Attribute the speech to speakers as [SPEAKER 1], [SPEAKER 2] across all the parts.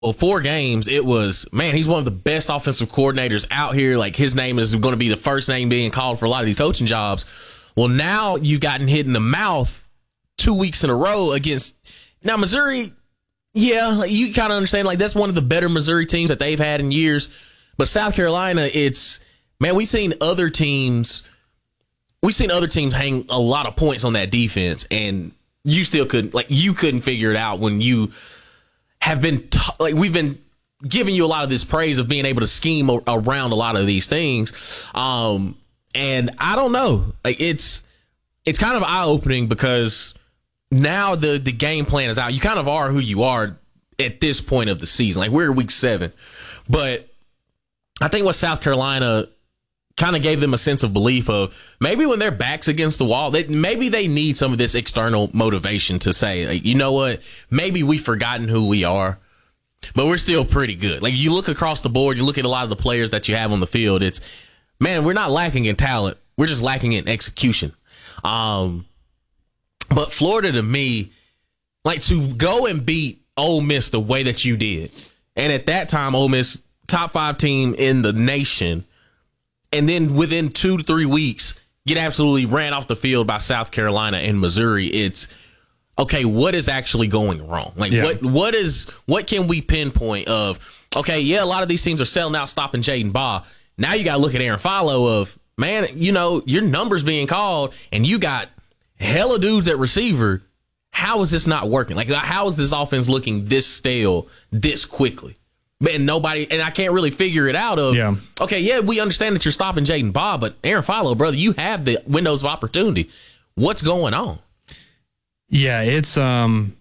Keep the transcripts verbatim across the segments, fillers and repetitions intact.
[SPEAKER 1] well, four games, it was, man, he's one of the best offensive coordinators out here. Like, his name is going to be the first name being called for a lot of these coaching jobs. Well, now you've gotten hit in the mouth two weeks in a row against, now Missouri, yeah, like, you kind of understand, like, that's one of the better Missouri teams that they've had in years. But South Carolina, it's, man, we've seen other teams, we've seen other teams hang a lot of points on that defense, and you still couldn't, like, you couldn't figure it out when you have been, t- like, we've been giving you a lot of this praise of being able to scheme a- around a lot of these things. Um, and I don't know, like, it's, it's kind of eye opening because now the, the game plan is out. You kind of are who you are at this point of the season. Like, we're week seven, but I think what South Carolina kind of gave them a sense of belief of maybe when their back's against the wall, they, maybe they need some of this external motivation to say, like, you know what, maybe we've forgotten who we are, but we're still pretty good. Like, you look across the board, you look at a lot of the players that you have on the field, it's, man, we're not lacking in talent. We're just lacking in execution. Um, but Florida, to me, like, to go and beat Ole Miss the way that you did, and at that time, Ole Miss, top five team in the nation, and then within two to three weeks, get absolutely ran off the field by South Carolina and Missouri. It's, okay, what is actually going wrong? Like, yeah. what what is what can we pinpoint of, okay, yeah, a lot of these teams are selling out, stopping Jaden Baugh. Now you got to look at Aaron Follow of, man, you know, your number's being called, and you got hella dudes at receiver. How is this not working? Like, how is this offense looking this stale this quickly? And nobody, and I can't really figure it out of, yeah. okay, yeah, we understand that you're stopping Jaden Baugh, but Aaron Follow, brother, you have the windows of opportunity. What's going on?
[SPEAKER 2] Yeah, it's um,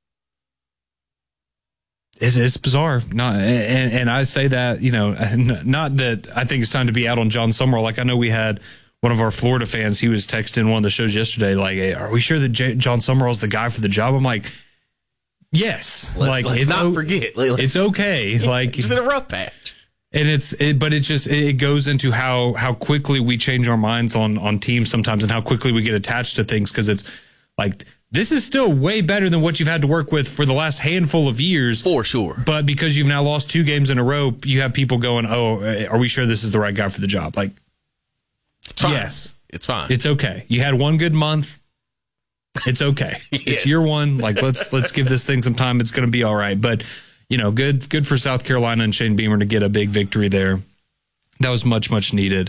[SPEAKER 2] it's, it's bizarre. Not, and, and I say that, you know, not that I think it's time to be out on John Summerall. Like, I know we had one of our Florida fans, he was texting one of the shows yesterday, like, hey, are we sure that J- John Summerall's the guy for the job? I'm like, yes,
[SPEAKER 1] let's,
[SPEAKER 2] like
[SPEAKER 1] let's
[SPEAKER 2] it's
[SPEAKER 1] not
[SPEAKER 2] o-
[SPEAKER 1] forget.
[SPEAKER 2] It's okay, like
[SPEAKER 1] just in a rough patch,
[SPEAKER 2] and it's it, but it just it goes into how how quickly we change our minds on on teams sometimes, and how quickly we get attached to things, because it's like, this is still way better than what you've had to work with for the last handful of years,
[SPEAKER 1] for sure.
[SPEAKER 2] But because you've now lost two games in a row, you have people going, "Oh, are we sure this is the right guy for the job?" Like,
[SPEAKER 1] it's fine.
[SPEAKER 2] yes,
[SPEAKER 1] it's fine.
[SPEAKER 2] It's okay. You had one good month. It's okay. Yes. It's year one. Like, let's let's give this thing some time. It's going to be all right. But, you know, good good for South Carolina and Shane Beamer to get a big victory there. That was much much needed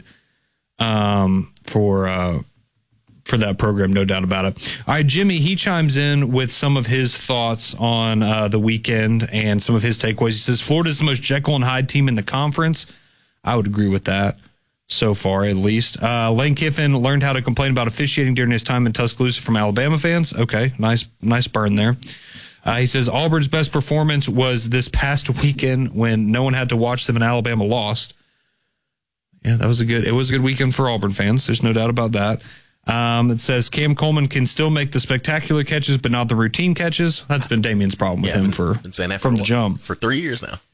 [SPEAKER 2] um, for uh, for that program, no doubt about it. All right, Jimmy, he chimes in with some of his thoughts on uh, the weekend and some of his takeaways. He says Florida's the most Jekyll and Hyde team in the conference. I would agree with that. So far, at least. Uh, Lane Kiffin learned how to complain about officiating during his time in Tuscaloosa from Alabama fans. Okay, nice nice burn there. Uh, he says Auburn's best performance was this past weekend when no one had to watch them and Alabama lost. Yeah, that was a good, it was a good weekend for Auburn fans. There's no doubt about that. Um, it says Cam Coleman can still make the spectacular catches, but not the routine catches. That's been Damien's problem with
[SPEAKER 1] yeah,
[SPEAKER 2] him
[SPEAKER 1] been,
[SPEAKER 2] for
[SPEAKER 1] been saying that
[SPEAKER 2] from
[SPEAKER 1] for
[SPEAKER 2] the jump.
[SPEAKER 1] For three years now.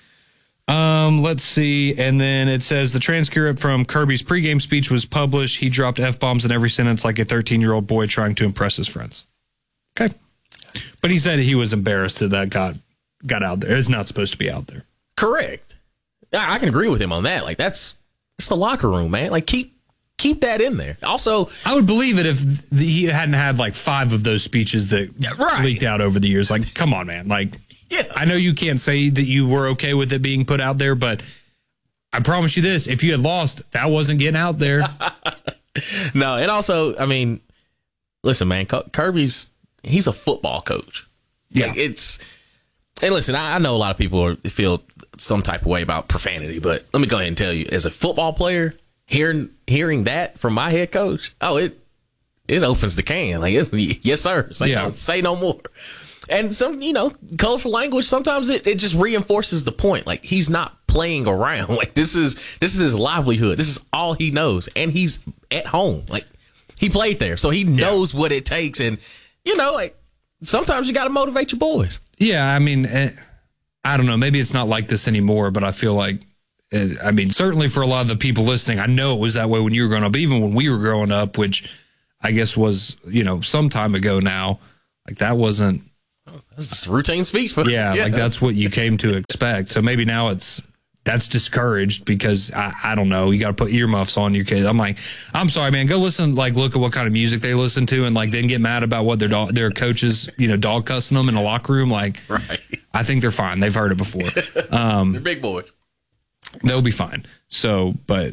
[SPEAKER 2] Um, let's see. And then it says the transcript from Kirby's pregame speech was published. He dropped F-bombs in every sentence like a thirteen-year-old boy trying to impress his friends. Okay. But he said he was embarrassed that that got, got out there. It's not supposed to be out there.
[SPEAKER 1] Correct. I, I can agree with him on that. Like, that's, it's the locker room, man. Like, keep keep that in there. Also,
[SPEAKER 2] I would believe it if the, he hadn't had like five of those speeches that
[SPEAKER 1] yeah, right.
[SPEAKER 2] leaked out over the years. Like, come on, man. Like,
[SPEAKER 1] yeah.
[SPEAKER 2] I know you can't say that you were okay with it being put out there, but I promise you this, if you had lost, that wasn't getting out there.
[SPEAKER 1] No, and also, I mean, listen, man, Kirby's, he's a football coach.
[SPEAKER 2] Yeah.
[SPEAKER 1] Like, it's, and listen, I, I know a lot of people are, feel some type of way about profanity, but let me go ahead and tell you, as a football player, hearing hearing that from my head coach, oh, it it opens the can. Like, it's, yes, sir. Say,
[SPEAKER 2] yeah.
[SPEAKER 1] say no more. And some, you know, colorful language, sometimes it, it just reinforces the point. Like, he's not playing around. Like, this is this is his livelihood. This is all he knows. And he's at home. Like, he played there, so he knows yeah. what it takes. And, you know, like, sometimes you got to motivate your boys.
[SPEAKER 2] Yeah, I mean, I don't know. Maybe it's not like this anymore, but I feel like, I mean, certainly for a lot of the people listening, I know it was that way when you were growing up, even when we were growing up, which I guess was, you know, some time ago now. Like, that wasn't
[SPEAKER 1] That's just routine speech. For,
[SPEAKER 2] yeah, yeah, like that's what you came to expect. So maybe now it's that's discouraged because I, I don't know. You got to put earmuffs on your kids. I'm like, I'm sorry, man. Go listen. Like, look at what kind of music they listen to, and like then get mad about what their dog, their coaches, you know, dog cussing them in the locker room. Like,
[SPEAKER 1] right.
[SPEAKER 2] I think they're fine. They've heard it before. Um,
[SPEAKER 1] they're big boys.
[SPEAKER 2] They'll be fine. So, but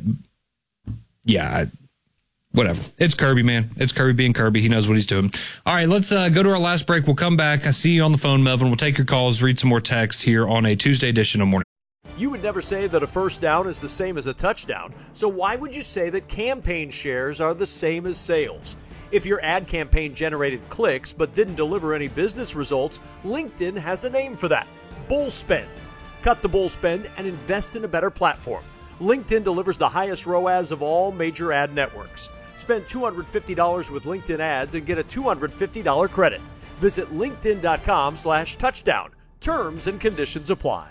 [SPEAKER 2] yeah. I, Whatever. It's Kirby, man. It's Kirby being Kirby. He knows what he's doing. All right, let's uh, go to our last break. We'll come back. I see you on the phone, Melvin. We'll take your calls, read some more text here on a Tuesday edition of Morning.
[SPEAKER 3] You would never say that a first down is the same as a touchdown. So why would you say that campaign shares are the same as sales? If your ad campaign generated clicks but didn't deliver any business results, LinkedIn has a name for that. Bull spend. Cut the bull spend and invest in a better platform. LinkedIn delivers the highest R O A S of all major ad networks. Spend two hundred fifty dollars with LinkedIn ads and get a two hundred fifty dollars credit. Visit linkedin.com slash touchdown. Terms and conditions apply.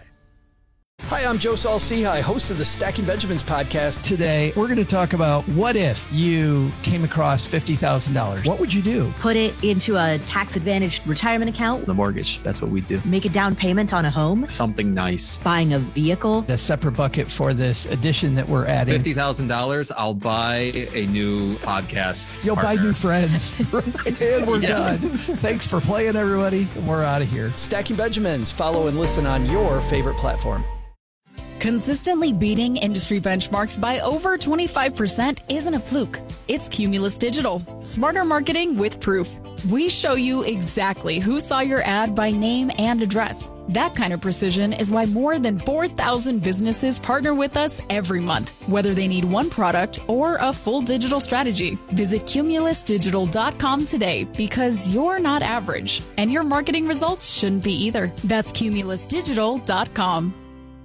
[SPEAKER 4] Hi, I'm Joe Saul-Sehy, host of the Stacking Benjamins podcast.
[SPEAKER 5] Today, we're going to talk about what if you came across fifty thousand dollars? What would you do?
[SPEAKER 6] Put it into a tax-advantaged retirement account.
[SPEAKER 7] The mortgage, that's what we do.
[SPEAKER 6] Make a down payment on a home.
[SPEAKER 7] Something nice.
[SPEAKER 6] Buying a vehicle.
[SPEAKER 5] A separate bucket for this addition that we're adding.
[SPEAKER 7] fifty thousand dollars, I'll buy a new podcast
[SPEAKER 5] You'll
[SPEAKER 7] partner.
[SPEAKER 5] buy new friends. And we're yeah. done. Thanks for playing, everybody. We're out of here.
[SPEAKER 4] Stacking Benjamins. Follow and listen on your favorite platform.
[SPEAKER 8] Consistently beating industry benchmarks by over twenty-five percent isn't a fluke. It's Cumulus Digital. Smarter marketing with proof. We show you exactly who saw your ad by name and address. That kind of precision is why more than four thousand businesses partner with us every month, whether they need one product or a full digital strategy. Visit cumulus digital dot com today because you're not average, and your marketing results shouldn't be either. That's cumulus digital dot com.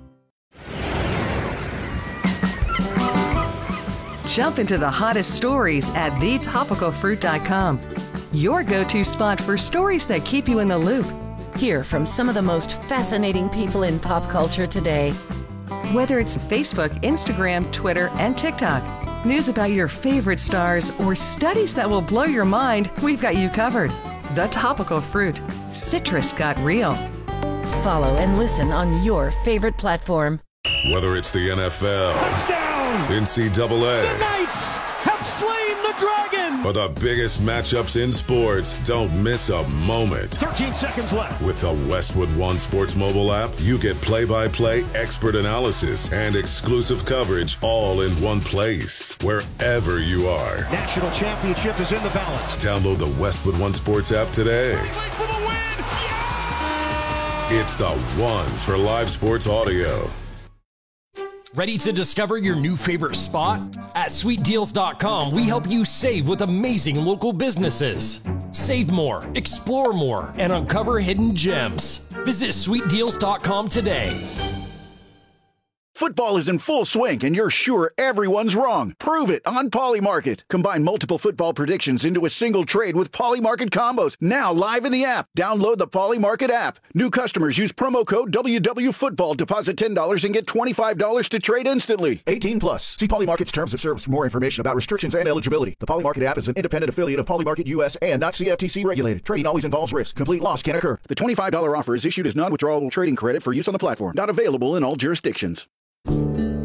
[SPEAKER 9] Jump into the hottest stories at the topical fruit dot com. Your go-to spot for stories that keep you in the loop.
[SPEAKER 10] Hear from some of the most fascinating people in pop culture today.
[SPEAKER 9] Whether it's Facebook, Instagram, Twitter, and TikTok, news about your favorite stars, or studies that will blow your mind, we've got you covered. The Topical Fruit. Citrus got real.
[SPEAKER 10] Follow and listen on your favorite platform.
[SPEAKER 11] Whether it's the N F L,
[SPEAKER 12] touchdown,
[SPEAKER 11] N C double A,
[SPEAKER 12] the Knights have slain the dragon,
[SPEAKER 11] or the biggest matchups in sports, don't miss a moment.
[SPEAKER 12] thirteen seconds left.
[SPEAKER 11] With the Westwood One Sports mobile app, you get play-by-play expert analysis and exclusive coverage all in one place, wherever you are.
[SPEAKER 12] National championship is in the balance.
[SPEAKER 11] Download the Westwood One Sports app today.
[SPEAKER 12] For the win. Yeah!
[SPEAKER 11] It's the one for live sports audio.
[SPEAKER 13] Ready to discover your new favorite spot? At sweet deals dot com, we help you save with amazing local businesses. Save more, explore more, and uncover hidden gems. Visit sweet deals dot com today.
[SPEAKER 14] Football is in full swing, and you're sure everyone's wrong. Prove it on Polymarket. Combine multiple football predictions into a single trade with Polymarket combos. Now live in the app. Download the Polymarket app. New customers use promo code W W Football. Deposit ten dollars and get twenty-five dollars to trade instantly. eighteen plus. See Polymarket's terms of service for more information about restrictions and eligibility. The Polymarket app is an independent affiliate of Polymarket U S and not C F T C regulated. Trading always involves risk. Complete loss can occur. The twenty-five dollars offer is issued as non-withdrawable trading credit for use on the platform. Not available in all jurisdictions.